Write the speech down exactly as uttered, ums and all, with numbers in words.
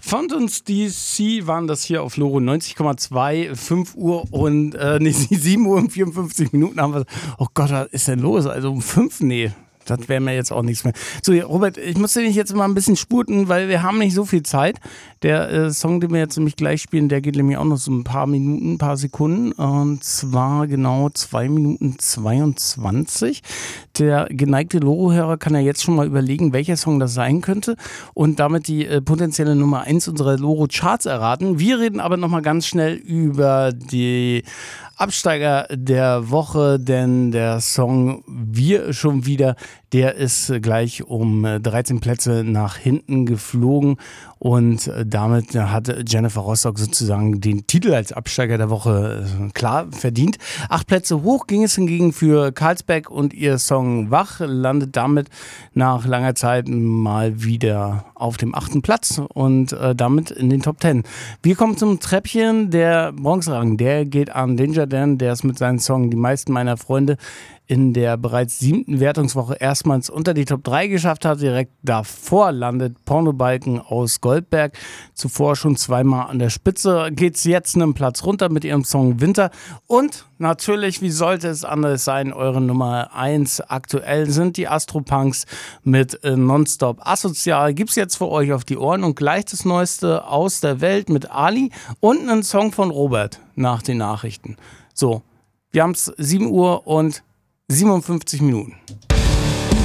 Fountains D C waren das hier auf Loro neunzig Komma zwei, fünf Uhr und äh, nee, sieben Uhr und vierundfünfzig Minuten haben wir. Oh Gott, was ist denn los? Also um fünf? Nee. Das wäre mir jetzt auch nichts mehr. So, Robert, ich muss dich jetzt mal ein bisschen spurten, weil wir haben nicht so viel Zeit. Der äh, Song, den wir jetzt nämlich gleich spielen, der geht nämlich auch noch so ein paar Minuten, ein paar Sekunden. Und zwar genau zwei Minuten zweiundzwanzig. Der geneigte Loro-Hörer kann ja jetzt schon mal überlegen, welcher Song das sein könnte und damit die äh, potenzielle Nummer eins unserer Loro-Charts erraten. Wir reden aber nochmal ganz schnell über die Absteiger der Woche, denn der Song Wir schon wieder, der ist gleich um dreizehn Plätze nach hinten geflogen und damit hat Jennifer Rostock sozusagen den Titel als Absteiger der Woche klar verdient. Acht Plätze hoch ging es hingegen für Carlsberg und ihr Song Wach landet damit nach langer Zeit mal wieder auf dem achten Platz und äh, damit in den Top Ten. Wir kommen zum Treppchen, der Bronzerang, der geht an Danger Dan, der es mit seinem Song Die meisten meiner Freunde in der bereits siebten Wertungswoche erstmals unter die Top drei geschafft hat. Direkt davor landet Pornobalken aus Goldberg. Zuvor schon zweimal an der Spitze. Geht's jetzt einen Platz runter mit ihrem Song Winter. Und natürlich, wie sollte es anders sein, eure Nummer eins aktuell sind die Astropunks mit äh, Nonstop Asozial. Gibt's jetzt für euch auf die Ohren und gleich das Neueste aus der Welt mit Ali und einen Song von Robert nach den Nachrichten. So, wir haben's sieben Uhr und siebenundfünfzig Minuten.